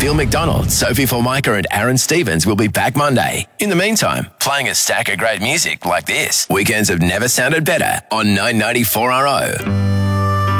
Phil McDonald, Sophie Formica and Aaron Stevens will be back Monday. In the meantime, playing a stack of great music like this. Weekends have never sounded better on 994RO.